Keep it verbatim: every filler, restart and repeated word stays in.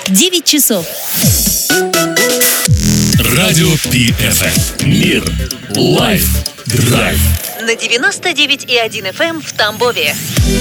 девять часов. Радио Пи Эф Эм. Мир. Лайф. Драйв. На девяносто девять и один эф эм в Тамбове.